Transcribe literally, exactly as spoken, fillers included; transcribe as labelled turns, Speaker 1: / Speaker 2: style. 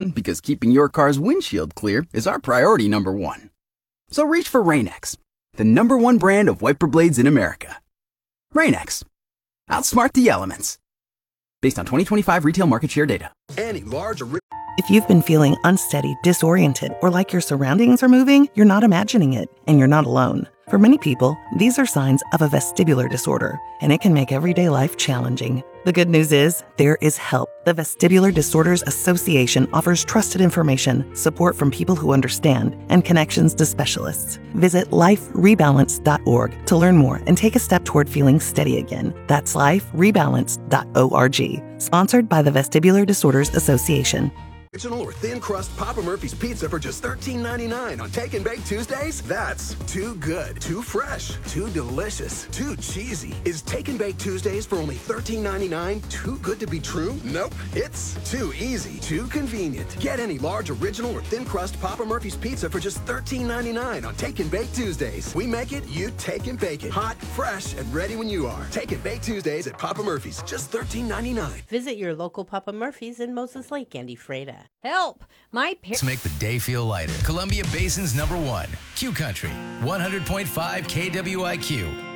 Speaker 1: one because keeping your car's windshield clear is our priority number one. So reach for Rain-X, the number one brand of wiper blades in America. Rain-X. Outsmart the elements. Based on twenty twenty-five retail market share data.
Speaker 2: Any large or...
Speaker 3: If you've been feeling unsteady, disoriented, or like your surroundings are moving, you're not imagining it, and you're not alone. For many people, these are signs of a vestibular disorder, and it can make everyday life challenging. The good news is, there is help. The Vestibular Disorders Association offers trusted information, support from people who understand, and connections to specialists. Visit life rebalance dot org to learn more and take a step toward feeling steady again. That's life rebalance dot org. Sponsored by the Vestibular Disorders Association.
Speaker 2: Original or thin crust Papa Murphy's pizza for just thirteen ninety-nine on Take and Bake Tuesdays? That's too good, too fresh, too delicious, too cheesy. Is Take and Bake Tuesdays for only thirteen ninety-nine too good to be true? Nope. It's too easy, too convenient. Get any large original or thin crust Papa Murphy's pizza for just thirteen ninety-nine on Take and Bake Tuesdays. We make it, you take and bake it. Hot, fresh, and ready when you are. Take and Bake Tuesdays at Papa Murphy's, just thirteen ninety-nine.
Speaker 4: Visit your local Papa Murphy's in Moses Lake, Andy Freda. Help! My parents
Speaker 5: make the day feel lighter. Columbia Basin's number one, Q Country, one hundred point five K W I Q.